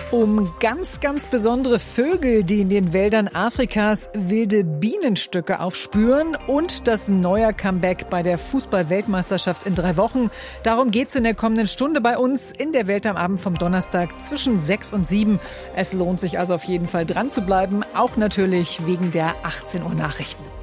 Um ganz, ganz besondere Vögel, die in den Wäldern Afrikas wilde Bienenstöcke aufspüren und das neue Comeback bei der Fußball-Weltmeisterschaft in 3 Wochen. Darum geht's in der kommenden Stunde bei uns in der Welt am Abend vom Donnerstag zwischen 6 und 7. Es lohnt sich also auf jeden Fall dran zu bleiben, auch natürlich wegen der 18 Uhr Nachrichten.